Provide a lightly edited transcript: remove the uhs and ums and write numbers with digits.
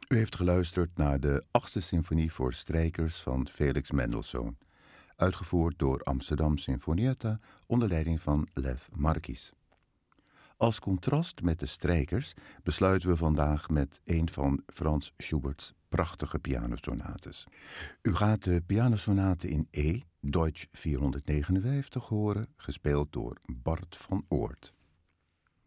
U heeft geluisterd naar de 8e symfonie voor strijkers van Felix Mendelssohn, uitgevoerd door Amsterdam Sinfonietta onder leiding van Lev Marquis. Als contrast met de strijkers besluiten we vandaag met een van Frans Schubert's prachtige pianosonates. U gaat de pianosonate in E, Deutsch 459, horen, gespeeld door Bart van Oort.